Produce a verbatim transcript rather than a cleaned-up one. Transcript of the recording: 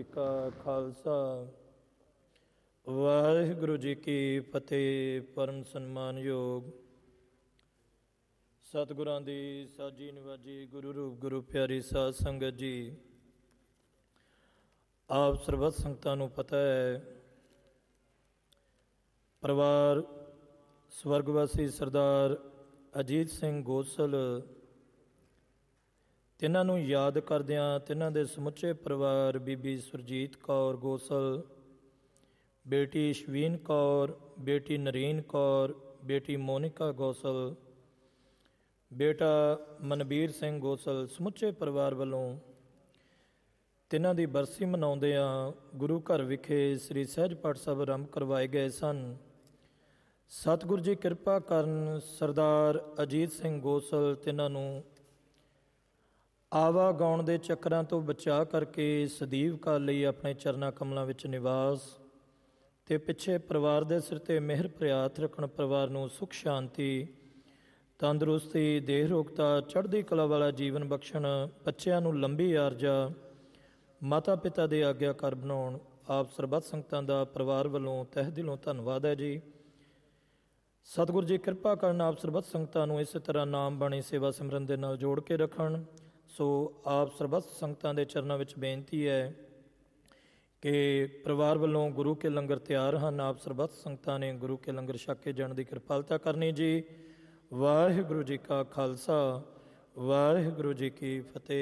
ਕਾ ਖਾਲਸਾ ਵਾਹਿਗੁਰੂ ਜੀ ਕੀ ਫਤਿਹ। ਪਰਮ ਸਨਮਾਨਯੋਗ ਸਤਿਗੁਰਾਂ ਦੀ ਸਾਜੀ ਨਿਵਾਜੀ ਗੁਰੂ ਰੂਪ ਗੁਰੂ ਪਿਆਰੀ ਸਾਧ ਸੰਗਤ ਜੀ, ਆਪ ਸਰਬੱਤ ਸੰਗਤਾਂ ਨੂੰ ਪਤਾ ਹੈ, ਪਰਿਵਾਰ ਸਵਰਗਵਾਸੀ ਸਰਦਾਰ ਅਜੀਤ ਸਿੰਘ ਗੋਸਲ, ਤਿੰਨਾਂ ਨੂੰ ਯਾਦ ਕਰਦਿਆਂ ਤਿੰਨਾਂ ਦੇ ਸਮੁੱਚੇ ਪਰਿਵਾਰ, ਬੀਬੀ ਸੁਰਜੀਤ ਕੌਰ ਗੋਸਲ, ਬੇਟੀ ਸ਼ਵੀਨ ਕੌਰ, ਬੇਟੀ ਨਰੀਨ ਕੌਰ, ਬੇਟੀ ਮੋਨਿਕਾ ਗੋਸਲ, ਬੇਟਾ ਮਨਬੀਰ ਸਿੰਘ ਗੋਸਲ, ਸਮੁੱਚੇ ਪਰਿਵਾਰ ਵੱਲੋਂ ਤਿੰਨਾਂ ਦੀ ਬਰਸੀ ਮਨਾਉਂਦਿਆਂ ਗੁਰੂ ਘਰ ਵਿਖੇ ਸ੍ਰੀ ਸਹਿਜ ਪਾਠ ਸਾਹਿਬ ਆਰੰਭ ਕਰਵਾਏ ਗਏ ਸਨ। ਸਤਿਗੁਰੂ ਜੀ ਕਿਰਪਾ ਕਰਨ, ਸਰਦਾਰ ਅਜੀਤ ਸਿੰਘ ਗੋਸਲ ਤਿੰਨਾਂ ਨੂੰ ਆਵਾ ਗਾਉਣ ਦੇ ਚੱਕਰਾਂ ਤੋਂ ਬਚਾ ਕਰਕੇ ਸਦੀਵ ਕਾਲ ਲਈ ਆਪਣੇ ਚਰਨਾਂ ਕਮਲਾਂ ਵਿੱਚ ਨਿਵਾਸ ਤੇ ਪਿੱਛੇ ਪਰਿਵਾਰ ਦੇ ਸਿਰ ਤੇ ਮਿਹਰ ਭਰਿਆ ਹੱਥ ਰੱਖਣ, ਪਰਿਵਾਰ ਨੂੰ ਸੁਖ ਸ਼ਾਂਤੀ, ਤੰਦਰੁਸਤੀ, ਦੇਹ ਰੋਗਤਾ, ਚੜ੍ਹਦੀ ਕਲਾ ਵਾਲਾ ਜੀਵਨ ਬਖਸ਼ਣ, ਬੱਚਿਆਂ ਨੂੰ ਲੰਬੀ ਆਰਜਾ, ਮਾਤਾ ਪਿਤਾ ਦੇ ਆਗਿਆਕਾਰ ਬਣਾਉਣ। ਆਪ ਸਰਬੱਤ ਸੰਗਤਾਂ ਦਾ ਪਰਿਵਾਰ ਵੱਲੋਂ ਤਹਿ ਦਿਲੋਂ ਧੰਨਵਾਦ ਹੈ ਜੀ। ਸਤਿਗੁਰੂ ਜੀ ਕਿਰਪਾ ਕਰਨ, ਆਪ ਸਰਬੱਤ ਸੰਗਤਾਂ ਨੂੰ ਇਸੇ ਤਰ੍ਹਾਂ ਨਾਮ ਬਾਣੀ ਸੇਵਾ ਸਿਮਰਨ ਦੇ ਨਾਲ ਜੋੜ ਕੇ ਰੱਖਣ। ਸੋ ਆਪ ਸਰਬੱਤ ਸੰਗਤਾਂ ਦੇ ਚਰਨਾਂ ਵਿੱਚ ਬੇਨਤੀ ਹੈ ਕਿ ਪਰਿਵਾਰ ਵੱਲੋਂ ਗੁਰੂ ਕੇ ਲੰਗਰ ਤਿਆਰ ਹਨ, ਆਪ ਸਰਬੱਤ ਸੰਗਤਾਂ ਨੇ ਗੁਰੂ ਕੇ ਲੰਗਰ ਛਕ ਕੇ ਜਾਣ ਦੀ ਕਿਰਪਾਲਤਾ ਕਰਨੀ ਜੀ। ਵਾਹਿਗੁਰੂ ਜੀ ਕਾ ਖਾਲਸਾ, ਵਾਹਿਗੁਰੂ ਜੀ ਕੀ ਫਤਿਹ।